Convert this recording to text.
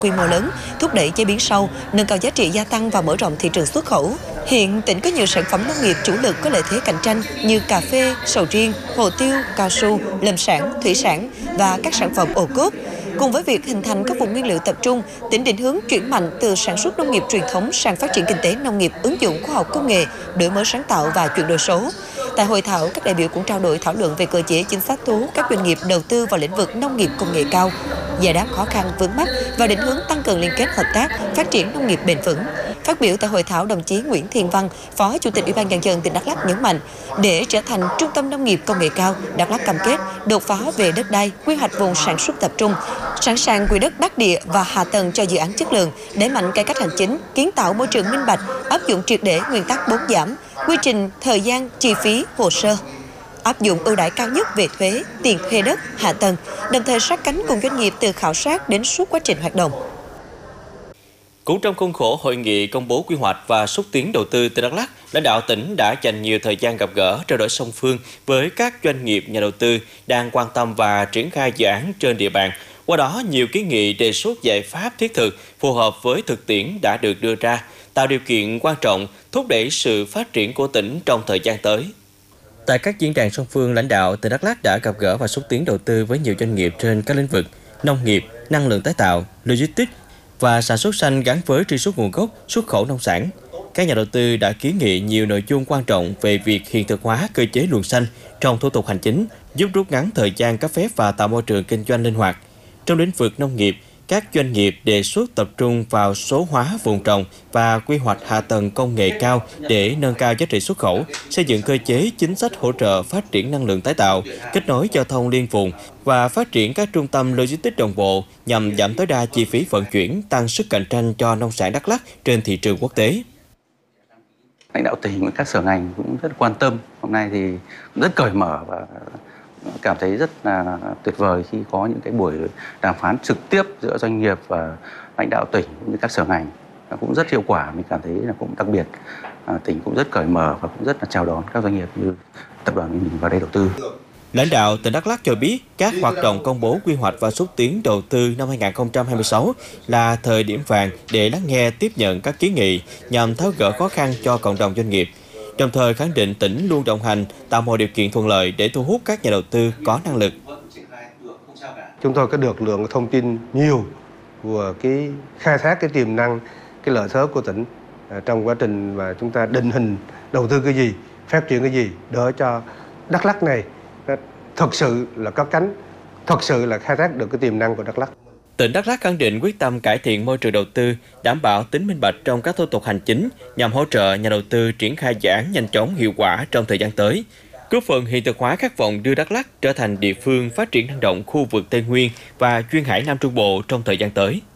quy mô lớn, thúc đẩy chế biến sâu, nâng cao giá trị gia tăng và mở rộng thị trường xuất khẩu. Hiện tỉnh có nhiều sản phẩm nông nghiệp chủ lực có lợi thế cạnh tranh như cà phê, sầu riêng, hồ tiêu, cao su, lâm sản, thủy sản và các sản phẩm ô cốp. Cùng với việc hình thành các vùng nguyên liệu tập trung, tỉnh định hướng chuyển mạnh từ sản xuất nông nghiệp truyền thống sang phát triển kinh tế nông nghiệp ứng dụng khoa học công nghệ, đổi mới sáng tạo và chuyển đổi số. Tại hội thảo, các đại biểu cũng trao đổi thảo luận về cơ chế chính sách thu hút các doanh nghiệp đầu tư vào lĩnh vực nông nghiệp công nghệ cao, giải đáp khó khăn vướng mắc và định hướng tăng cường liên kết hợp tác, phát triển nông nghiệp bền vững. Phát biểu tại hội thảo, đồng chí Nguyễn Thiên Văn, Phó Chủ tịch Ủy ban Nhân dân tỉnh Đắk Lắk nhấn mạnh, để trở thành trung tâm nông nghiệp công nghệ cao, Đắk Lắk cam kết đột phá về đất đai, quy hoạch vùng sản xuất tập trung, sẵn sàng quỹ đất đắc địa và hạ tầng cho dự án chất lượng, đẩy mạnh cải cách hành chính, kiến tạo môi trường minh bạch, áp dụng triệt để nguyên tắc 4 giảm, quy trình, thời gian, chi phí, hồ sơ, áp dụng ưu đãi cao nhất về thuế, tiền thuê đất, hạ tầng, đồng thời sát cánh cùng doanh nghiệp từ khảo sát đến suốt quá trình hoạt động. Cũng trong khuôn khổ hội nghị công bố quy hoạch và xúc tiến đầu tư tỉnh Đắk Lắk, lãnh đạo tỉnh đã dành nhiều thời gian gặp gỡ, trao đổi song phương với các doanh nghiệp, nhà đầu tư đang quan tâm và triển khai dự án trên địa bàn. Qua đó, nhiều kiến nghị đề xuất giải pháp thiết thực phù hợp với thực tiễn đã được đưa ra, tạo điều kiện quan trọng thúc đẩy sự phát triển của tỉnh trong thời gian tới. Tại các diễn đàn song phương, lãnh đạo tỉnh Đắk Lắk đã gặp gỡ và xúc tiến đầu tư với nhiều doanh nghiệp trên các lĩnh vực nông nghiệp, năng lượng tái tạo, logistics và sản xuất xanh gắn với truy xuất nguồn gốc, xuất khẩu nông sản. Các nhà đầu tư đã kiến nghị nhiều nội dung quan trọng về việc hiện thực hóa cơ chế luồng xanh trong thủ tục hành chính, giúp rút ngắn thời gian cấp phép và tạo môi trường kinh doanh linh hoạt. Trong lĩnh vực nông nghiệp, các doanh nghiệp đề xuất tập trung vào số hóa vùng trồng và quy hoạch hạ tầng công nghệ cao để nâng cao giá trị xuất khẩu, xây dựng cơ chế chính sách hỗ trợ phát triển năng lượng tái tạo, kết nối giao thông liên vùng và phát triển các trung tâm logistics đồng bộ nhằm giảm tối đa chi phí vận chuyển, tăng sức cạnh tranh cho nông sản Đắk Lắk trên thị trường quốc tế. Lãnh đạo tỉnh và các sở ngành cũng rất quan tâm. Hôm nay thì rất cởi mở và cảm thấy rất là tuyệt vời khi có những cái buổi đàm phán trực tiếp giữa doanh nghiệp và lãnh đạo tỉnh cũng như các sở ngành, cũng rất hiệu quả. Mình cảm thấy là cũng đặc biệt tỉnh cũng rất cởi mở và cũng rất là chào đón các doanh nghiệp như tập đoàn mình vào đây đầu tư. Lãnh đạo tỉnh Đắk Lắk cho biết các hoạt động công bố quy hoạch và xúc tiến đầu tư năm 2026 là thời điểm vàng để lắng nghe, tiếp nhận các kiến nghị nhằm tháo gỡ khó khăn cho cộng đồng doanh nghiệp. Đồng thời khẳng định tỉnh luôn đồng hành, tạo mọi điều kiện thuận lợi để thu hút các nhà đầu tư có năng lực. Chúng tôi có được lượng thông tin nhiều vừa cái khai thác cái tiềm năng, cái lợi thế của tỉnh trong quá trình mà chúng ta định hình đầu tư cái gì, phát triển cái gì để cho Đắk Lắk này thật sự là có cánh, thật sự là khai thác được cái tiềm năng của Đắk Lắk. Tỉnh Đắk Lắk khẳng định quyết tâm cải thiện môi trường đầu tư, đảm bảo tính minh bạch trong các thủ tục hành chính nhằm hỗ trợ nhà đầu tư triển khai dự án nhanh chóng, hiệu quả trong thời gian tới. Góp phần hiện thực hóa khát vọng đưa Đắk Lắk trở thành địa phương phát triển năng động khu vực Tây Nguyên và duyên hải Nam Trung Bộ trong thời gian tới.